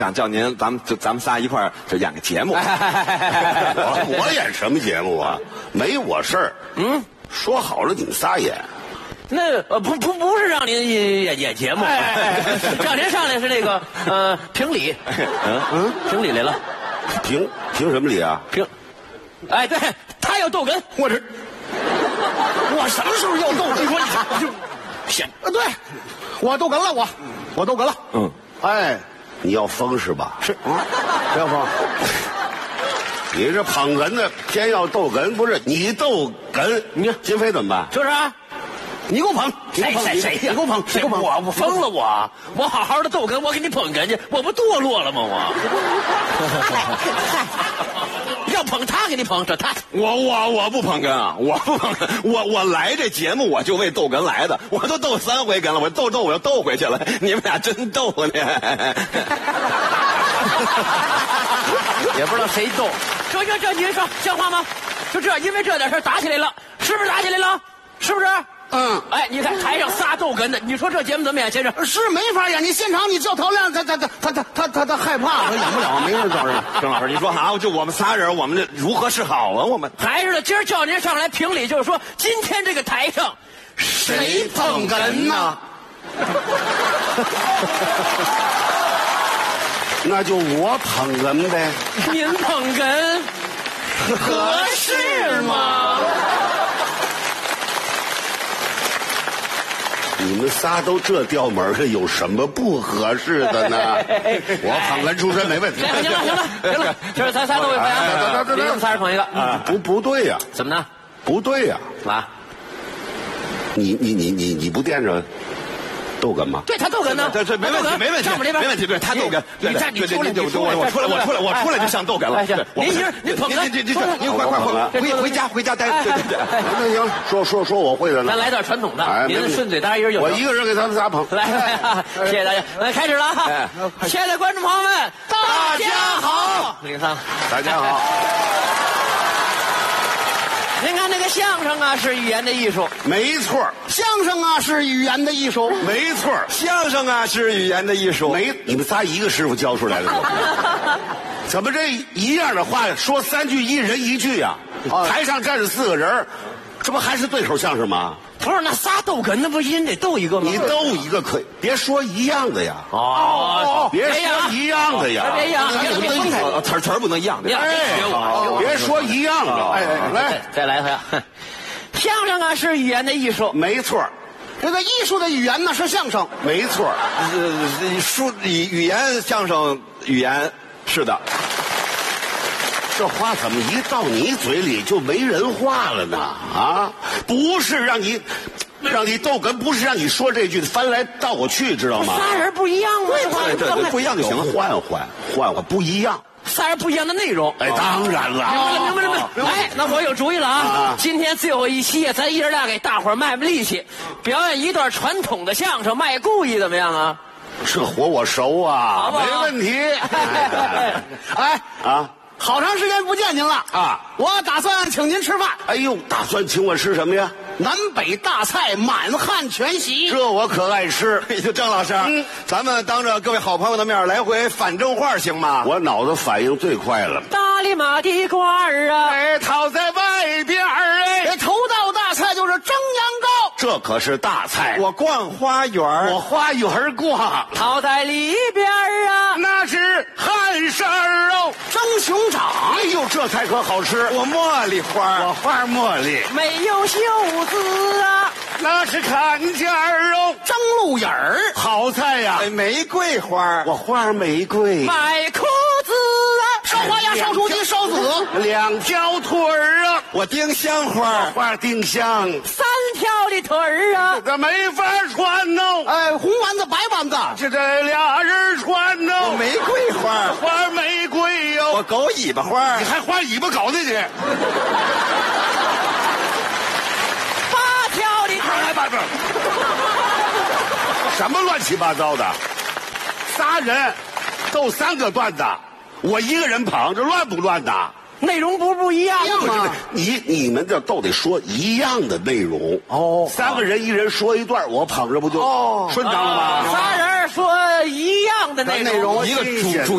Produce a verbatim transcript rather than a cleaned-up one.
想叫您，咱们就咱们仨一块儿就演个节目。 我我演什么节目啊？没我事儿。 嗯， 说好了你们仨演。 那呃不不不是让您演演节目，让您上来是那个呃评理， 嗯嗯，评理来了， 评评什么理啊？ 评，哎，对他要逗哏， 我这我什么时候要逗哏？你说你就行， 呃，对，我逗哏了，我我逗哏了。 嗯， 哎，你要疯是吧？ 是啊， 不要疯。你这捧哏的偏要逗哏，不是你逗哏， 你看金飞怎么办？ 是不是？ 你给我捧，你给我捧， 谁谁谁呀？ 你给我捧，你给我捧。 我我疯了我！我好好的逗哏，我给你捧哏去，我不堕落了吗？我要捧他给你捧，这他我我我不捧哏啊，我不捧哏，我我来这节目我就为逗哏来的，我都逗三回哏了，我逗逗我又逗回去了，你们俩真逗呢。 也不知道谁逗，这这这您说像话吗？就这，因为这点事打起来了，是不是打起来了？是不是？ 嗯， 哎，你看台上仨逗哏的，你说这节目怎么演，先生？ 是没法演，你现场你叫陶亮，他他他他他他他他害怕，他演不了，没人找人。 郑老师，你说哈，就我们仨人，我们这如何是好啊？我们还是的，今儿叫您上来评理，就是说今天这个台上谁捧哏呢？ 那就我捧哏呗。 您捧哏合适吗？ 你们仨都这调门了，有什么不合适的呢？我捧哏出身没问题。 行了行了行了行了，今儿咱仨都一回啊，你们仨人捧一个啊，不不对呀， 怎么呢？ 不对呀， 啊， 你你你你你不惦着逗哏吗？ 对他逗哏呢， 这这没问题，没问题， 上我这边没问题，对他逗哏， 你站，你出来， 对， 你出来， 我出来，我出来，我出来就像逗哏了。 哎行，您一人您捧哏， 您您您您快快快回回家回家待。对对对， 那行，说说说我会的呢。 咱来段传统的， 哎您顺嘴答一人有。 我一个人给他们仨捧。 来，谢谢大家，来开始了哈！亲爱的观众朋友们，大家好！你看， 大家好。 您看那个相声啊，是语言的艺术， 没错， 相声啊是语言的艺术， 没错， 相声啊是语言的艺术。 没你们仨一个师傅教出来的，怎么这一样的话说三句一人一句呀、啊？台上站着四个人，这不还是对口相声吗？ 不是那仨逗哏，那不一人得逗一个吗？ 你逗一个可以，别说一样的呀。 哦， 别说一样的呀。 别一样， 别分开，词词儿不能一样的。 哎， 别说一样的。哎，来， 再来一回。相声啊是语言的艺术， 没错。 这个艺术的语言呢是相声， 没错。 呃，说语语言相声语言是的。 这话怎么一到你嘴里就没人话了呢？啊，不是让你让你逗哏，不是让你说这句翻来倒去，知道吗？ 仨人不一样吗？ 对对对，不一样就行了。 换换换换，不一样。 仨人不一样的内容。 哎，当然了。 明白了，明白了，明白了。哎，那我有主意了啊！今天最后一期，咱爷儿俩给大伙儿卖卖力气，表演一段传统的相声，卖故意怎么样啊？ 这活我熟啊， 好不好没问题。 哎啊。 好长时间不见您了啊！ 我打算请您吃饭。 哎呦，打算请我吃什么呀？ 南北大菜满汉全席， 这我可爱吃。 郑老师，嗯、咱们当着各位好朋友的面来回反正话行吗？ 我脑子反应最快了。 大力马的褂儿啊， 哎，套在外边儿哎，头道大菜就是蒸羊羔， 这可是大菜。 我逛花园， 我花园逛， 套在里边儿啊， 那是汉蔘肉蒸熊掌。 哎呦，这菜可好吃。 我茉莉花， 我花茉莉， 没有袖子啊， 那是看尖肉蒸鹿眼儿， 好菜呀。 哎，玫瑰花， 我花玫瑰， 买裤子啊， 烧花鸭、烧雏鸡、烧子， 两条腿儿啊。 我丁香花， 花丁香， 三条的腿儿啊， 这没法穿哦。 哎，红丸子、白丸子， 这这俩人穿哦。 我玫瑰花， 花玫瑰哟。 我狗尾巴花， 你还花尾巴搞的去？ 八条的腿儿， 不不，什么乱七八糟的？仨人逗三个段子，我一个人捧，这乱不乱的？ 内容不不一样吗？ 你你们这都得说一样的内容哦。三个人一人说一段，我捧着不就顺畅了吗？ 仨人说一样的内容， 一个主主。